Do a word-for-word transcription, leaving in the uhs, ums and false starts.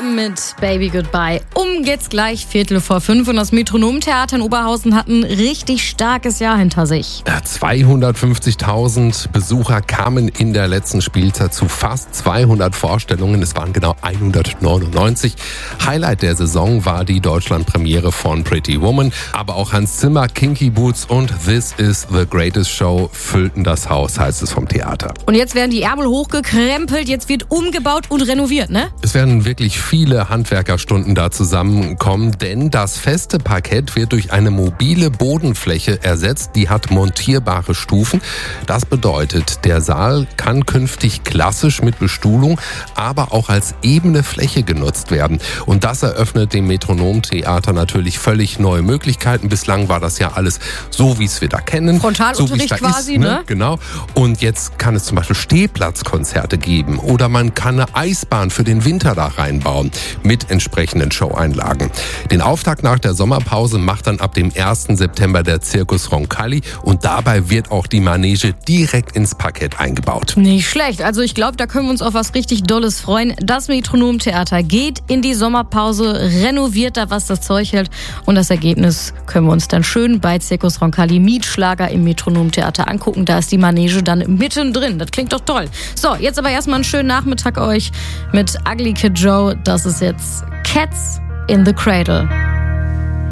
Farben mit Baby Goodbye. Um geht's gleich, Viertel vor fünf. Und das Metronomtheater in Oberhausen hat ein richtig starkes Jahr hinter sich. zweihundertfünfzigtausend Besucher kamen in der letzten Spielzeit zu fast zweihundert Vorstellungen. Es waren genau hundertneunundneunzig. Highlight der Saison war die Deutschlandpremiere von Pretty Woman. Aber auch Hans Zimmer, Kinky Boots und This is the Greatest Show füllten das Haus, heißt es vom Theater. Und jetzt werden die Ärmel hochgekrempelt, jetzt wird umgebaut und renoviert, ne? Es werden wirklich viele Handwerkerstunden da zusammenkommen, denn das feste Parkett wird durch eine mobile Bodenfläche ersetzt. Die hat montierbare Stufen. Das bedeutet, der Saal kann künftig klassisch mit Bestuhlung, aber auch als ebene Fläche genutzt werden. Und das eröffnet dem Metronomtheater natürlich völlig neue Möglichkeiten. Bislang war das ja alles so, wie es wir da kennen. Frontalunterricht so, quasi, ist, ne? ne? Genau. Und jetzt kann es zum Beispiel Stehplatzkonzerte geben oder man kann eine Eisbahn für den Winter da reinbauen mit entsprechenden Showeinlagen. Den Auftakt nach der Sommerpause macht dann ab dem ersten September der Circus Roncalli und dabei wird auch die Manege direkt ins Parkett eingebaut. Nicht schlecht. Also ich glaube, da können wir uns auf was richtig Dolles freuen. Das Metronomtheater geht in die Sommerpause, renoviert da, was das Zeug hält. Und das Ergebnis können wir uns dann schön bei Circus Roncalli Mietschlager im Metronomtheater angucken. Da ist die Manege dann mittendrin. Das klingt doch toll. So, jetzt aber erstmal einen schönen Nachmittag euch mit Ugly Kid Joe. Das ist jetzt Cats in the Cradle.